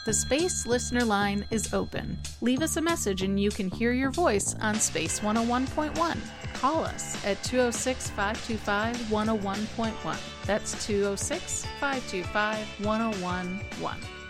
The Space Listener Line is open. Leave us a message and you can hear your voice on Space 101.1. Call us at 206-525-101.1. That's 206-525-1011.